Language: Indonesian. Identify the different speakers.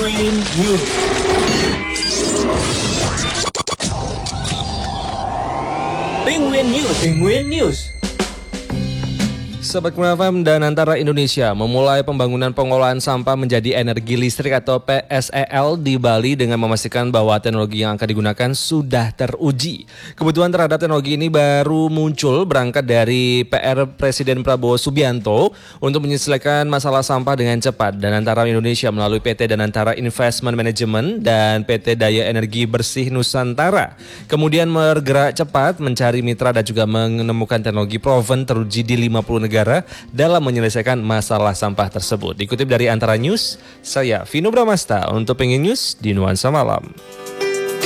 Speaker 1: Penguin News. Penguin News. Penguin News.
Speaker 2: Sobat Penguin FM dan Antara Indonesia memulai pembangunan pengolahan sampah menjadi energi listrik atau PSEL di Bali dengan memastikan bahwa teknologi yang akan digunakan sudah teruji. Kebutuhan terhadap teknologi ini baru muncul berangkat dari PR Presiden Prabowo Subianto untuk menyelesaikan masalah sampah dengan cepat. Dan Antara Indonesia melalui PT Danantara Investment Management dan PT Daya Energi Bersih Nusantara kemudian bergerak cepat mencari mitra dan juga menemukan teknologi proven teruji di 50 negara dalam menyelesaikan masalah sampah tersebut. Dikutip dari Antara News, saya Vino Bramasta untuk Penguin News di Nuansa Malam.